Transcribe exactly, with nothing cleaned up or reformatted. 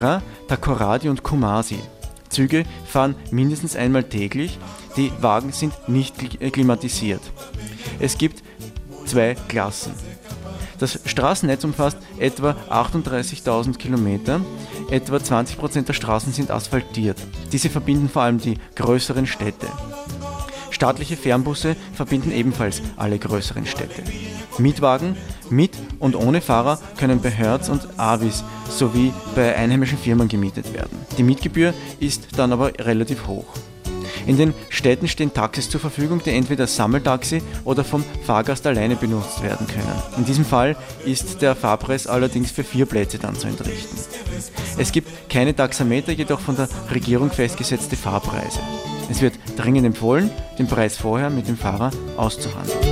Takoradi und Kumasi. Züge fahren mindestens einmal täglich, die Wagen sind nicht klimatisiert. Es gibt zwei Klassen. Das Straßennetz umfasst etwa achtunddreißigtausend Kilometer, etwa zwanzig Prozent der Straßen sind asphaltiert. Diese verbinden vor allem die größeren Städte. Staatliche Fernbusse verbinden ebenfalls alle größeren Städte. Mietwagen mit und ohne Fahrer können bei Hertz und Avis sowie bei einheimischen Firmen gemietet werden. Die Mietgebühr ist dann aber relativ hoch. In den Städten stehen Taxis zur Verfügung, die entweder als Sammeltaxi oder vom Fahrgast alleine benutzt werden können. In diesem Fall ist der Fahrpreis allerdings für vier Plätze dann zu entrichten. Es gibt keine Taxameter, jedoch von der Regierung festgesetzte Fahrpreise. Es wird dringend empfohlen, den Preis vorher mit dem Fahrer auszuhandeln.